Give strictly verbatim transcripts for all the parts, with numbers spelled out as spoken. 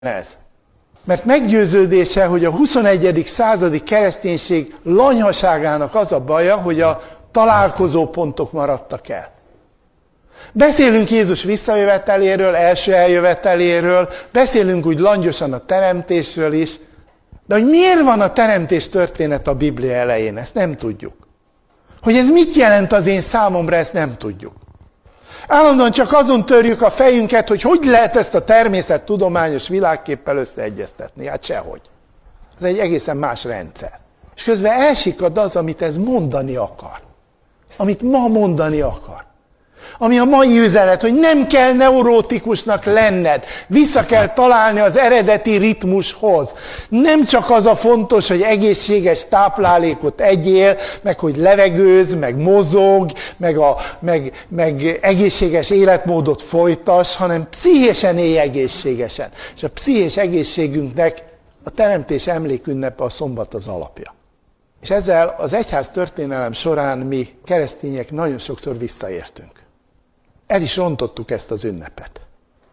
ez. Mert meggyőződése, hogy a huszonegyedik századi kereszténység lanyhaságának az a baja, hogy a találkozó pontok maradtak el. Beszélünk Jézus visszajöveteléről, első eljöveteléről, beszélünk úgy langyosan a teremtésről is, de hogy miért van a teremtés történet a Biblia elején, ezt nem tudjuk. Hogy ez mit jelent az én számomra, ezt nem tudjuk. Állandóan csak azon törjük a fejünket, hogy hogy lehet ezt a természettudományos világképpel összeegyeztetni. Hát sehogy. Ez egy egészen más rendszer. És közben elsikad az, amit ez mondani akar. Amit ma mondani akar. Ami a mai üzenet, hogy nem kell neurótikusnak lenned, vissza kell találni az eredeti ritmushoz. Nem csak az a fontos, hogy egészséges táplálékot egyél, meg hogy levegőz, meg mozog, meg, a, meg, meg egészséges életmódot folytass, hanem pszichésen élj egészségesen. És a pszichés egészségünknek a teremtés emlékünnepe a szombat az alapja. És ezzel az egyház történelem során mi keresztények nagyon sokszor visszaértünk. El is rontottuk ezt az ünnepet.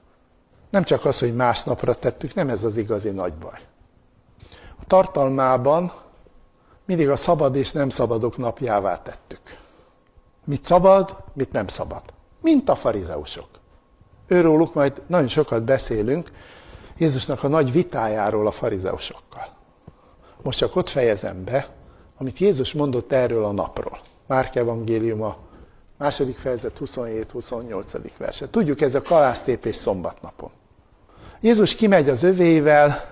Nem csak az, hogy másnapra tettük, nem ez az igazi nagy baj. A tartalmában mindig a szabad és nem szabadok napjává tettük. Mit szabad, mit nem szabad. Mint a farizeusok. Őróluk majd nagyon sokat beszélünk, Jézusnak a nagy vitájáról a farizeusokkal. Most csak ott fejezem be, amit Jézus mondott erről a napról. Márk evangéliuma, második fejezet huszonhét-huszonnyolcadik verse. Tudjuk, ez a kalásztépés szombatnapon. Jézus kimegy az övéivel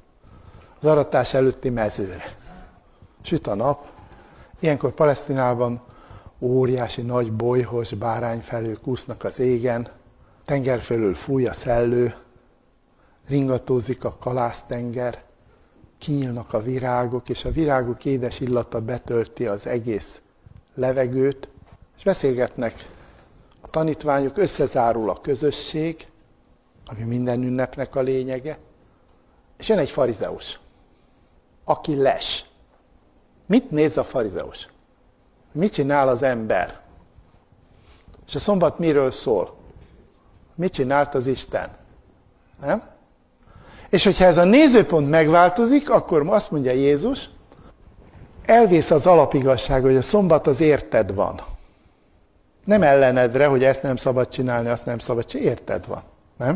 az aratás előtti mezőre. Süt a nap. Ilyenkor Palesztinában óriási nagy bolyhos bárányfelhők úsznak az égen, tenger fölül fúj a szellő, ringatózik a kalásztenger, kinyílnak a virágok, és a virágok édes illata betölti az egész levegőt, és beszélgetnek a tanítványok, összezárul a közösség, ami minden ünnepnek a lényege, és jön egy farizeus, aki les. Mit néz a farizeus? Mit csinál az ember? És a szombat miről szól? Mit csinált az Isten? Nem? És hogyha ez a nézőpont megváltozik, akkor azt mondja Jézus, elvész az alapigazság, hogy a szombat az érted van. Nem ellenedre, hogy ezt nem szabad csinálni, azt nem szabad csinálni, érted van. Nem?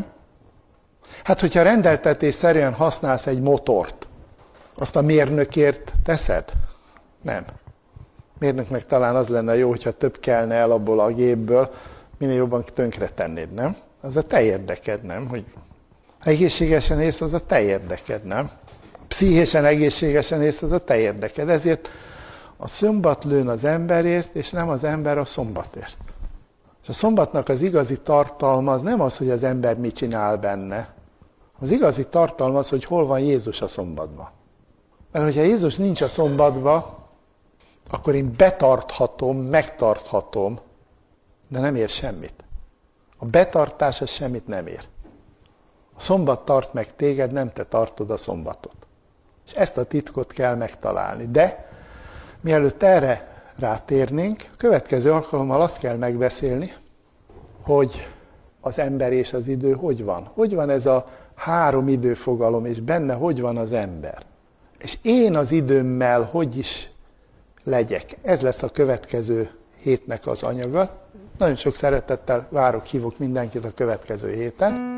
Hát, hogyha rendeltetésszerűen használsz egy motort, azt a mérnökért teszed? Nem. Mérnöknek talán az lenne jó, hogyha több kellene el abból a gépből, minél jobban tönkre tennéd, nem? Az a te érdeked, nem? Hogy egészségesen ész, az a te érdeked, nem? Pszichésen egészségesen ész, az a te érdeked. Ezért a szombat lőn az emberért, és nem az ember a szombatért. És a szombatnak az igazi tartalma az nem az, hogy az ember mit csinál benne. Az igazi tartalma az, hogy hol van Jézus a szombatban. Mert hogyha Jézus nincs a szombatban, akkor én betarthatom, megtarthatom, de nem ér semmit. A betartás az semmit nem ér. A szombat tart meg téged, nem te tartod a szombatot. És ezt a titkot kell megtalálni. De mielőtt erre rátérnénk, a következő alkalommal azt kell megbeszélni, hogy az ember és az idő hogy van. Hogy van ez a három időfogalom, és benne hogy van az ember. És én az időmmel hogy is legyek. Ez lesz a következő hétnek az anyaga. Nagyon sok szeretettel várok, hívok mindenkit a következő héten.